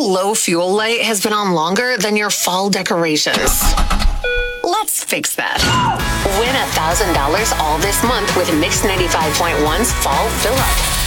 low fuel light has been on longer than your fall decorations. Let's fix that. Win $1,000 all this month with Mix 95.1's Fall Fill Up.